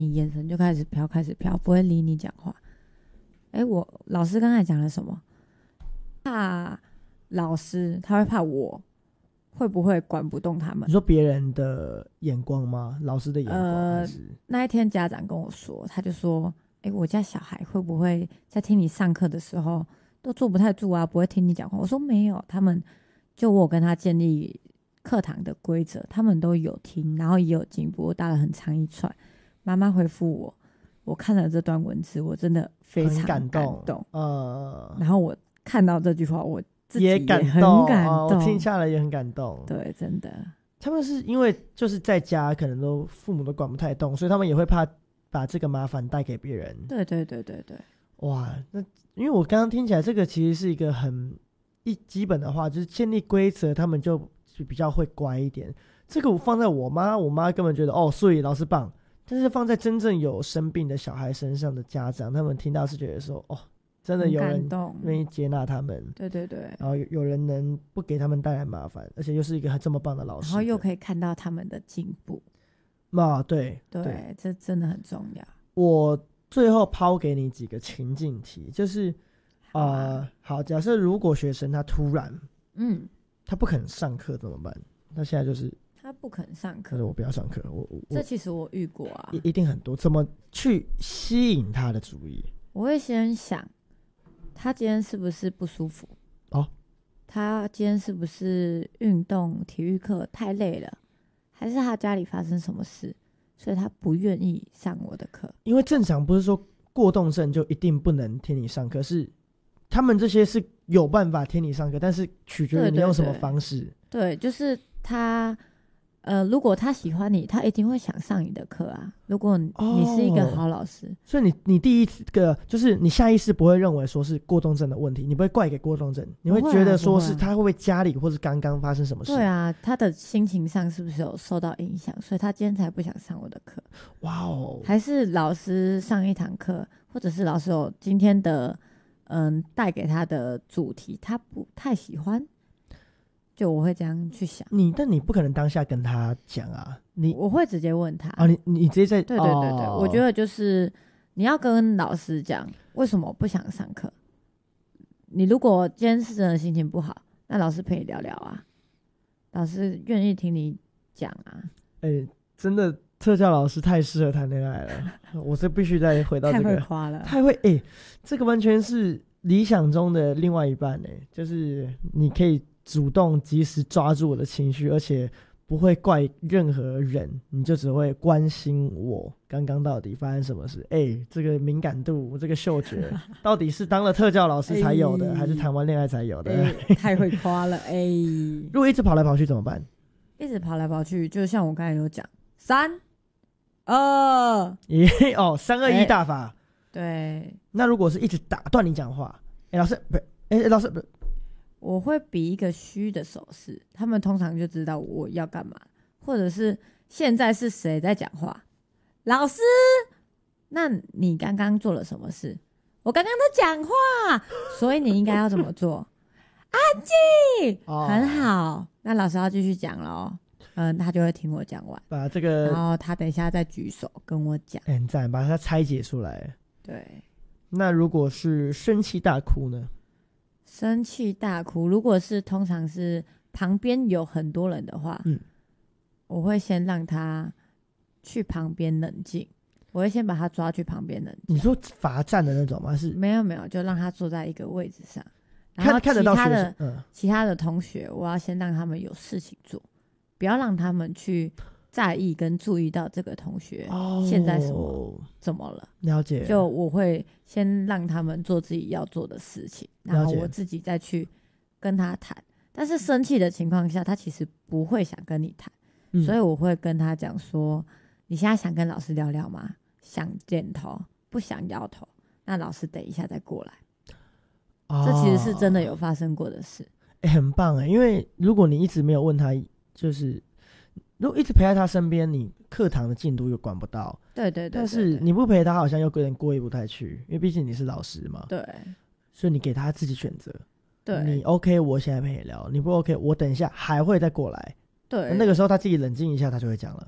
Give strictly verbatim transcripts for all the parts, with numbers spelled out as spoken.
你眼神就开始飘，开始飘，不会理你讲话。哎，我老师刚才讲了什么？怕老师，他会怕我会不会管不动他们？ 你说别人的眼光吗？老师的眼光、呃、还是那一天家长跟我说，他就说：“哎，我家小孩会不会在听你上课的时候都坐不太住啊？不会听你讲话？”我说没有，他们就我跟他建立课堂的规则，他们都有听，然后也有进步。我打了很长一串，妈妈回复我，我看了这段文字，我真的非常感动。 感动呃， 然后我看到这句话，我自己也很感动， 感动、 哦、我听下来也很感动。 对，真的， 他们是因为就是在家可能都父母都管不太动，所以他们也会怕把这个麻烦带给别人。 对对对对对。 哇，那因为我刚刚听起来这个其实是一个很一基本的话，就是建立规则，他们就比较会乖一点。这个我放在我妈，我妈根本觉得哦，所以老师棒。但是放在真正有生病的小孩身上的家长，他们听到是觉得说哦，真的有人愿意接纳他们。 对对对。 然后有人能不给他们带来麻烦，而且又是一个这么棒的老师， 然后又可以看到他们的进步。 啊，对对, 对，这真的很重要。 我最后抛给你几个情境题，就是好、啊呃、好，假设如果学生他突然嗯他不肯上课怎么办？他现在就是他不肯上课， 我不要上课。我我这其实我遇过啊， 一一定很多。怎么去吸引他的注意？ 我会先想，他今天是不是不舒服？哦，他今天是不是运动体育课太累了？还是他家里发生什么事，所以他不愿意上我的课？ 因为正常不是说过动症就一定不能听你上课，是他们这些是有办法听你上课，但是取决于你用什么方式。 对, 对, 对，就是他呃，如果他喜欢你，他一定会想上你的课啊。如果你是一个好老师，哦、 所以你你第一个就是你下意识不会认为说是过动症的问题，你不会怪给过动症，你会觉得说是他会不会家里或是刚刚发生什么事？ 对啊，他的心情上是不是有受到影响，所以他今天才不想上我的课？哇哦！还是老师上一堂课，或者是老师有今天的嗯带给他的主题，他不太喜欢。就我会这样去想你，但你不可能当下跟他讲啊，你我会直接问他啊，你你直接在对对对对、哦，我觉得就是你要跟老师讲为什么我不想上课。你如果今天是真的心情不好，那老师陪你聊聊啊，老师愿意听你讲啊。 哎、欸，真的特教老师太适合谈恋爱了，我是必须再回到这个太会夸了， 太会哎、欸，这个完全是理想中的另外一半哎、欸，就是你可以主动及时抓住我的情绪，而且不会怪任何人，你就只会关心我刚刚到底发生什么事。哎、欸，这个敏感度，这个嗅觉，到底是当了特教老师才有的，欸、还是谈完恋爱才有的？ 欸、太会夸了！哎、欸， 如果一直跑来跑去怎么办？ 一直跑来跑去，就像我刚才有讲，三二一哦，三二一大法、欸。 对。 那如果是一直打断你讲话，哎、欸，老师不是，哎、欸，老师不是。 我会比一个虚的手势，他们通常就知道我要干嘛，或者是现在是谁在讲话？老师，那你刚刚做了什么事？我刚刚在讲话，所以你应该要怎么做？安静、哦，很好。那老师要继续讲咯，嗯，他就会听我讲完， 把这个， 然后他等一下再举手跟我讲， 很赞，把它拆解出来。 对。 那如果是生气大哭呢？ 生气大哭，如果是通常是旁边有很多人的话，嗯，我会先让他去旁边冷静，我会先把他抓去旁边冷静。 你说罚站的那种吗？是没有没有，就让他坐在一个位置上，然后看得到其他的、 嗯、 其他的同学，我要先让他们有事情做，不要让他们去在意跟注意到这个同学现在什么、哦、怎么了。 了解。 就我会先让他们做自己要做的事情，然后我自己再去跟他谈。但是生气的情况下，他其实不会想跟你谈、嗯、所以我会跟他讲说，你现在想跟老师聊聊吗？想点头，不想摇头，那老师等一下再过来、哦、这其实是真的有发生过的事。 欸、很棒耶，因为如果你一直没有问他，就是如果一直陪在他身边，你课堂的进度又管不到。 对对 对, 对, 对， 但是你不陪他，好像又有点过意不太去，因为毕竟你是老师嘛。 对。 所以你给他自己选择。 对。 你 OK， 我现在陪你聊；你不 OK， 我等一下还会再过来。 对。 那个时候他自己冷静一下，他就会讲了。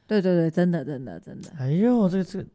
对对对，真的真的真的。 哎呦，这个这个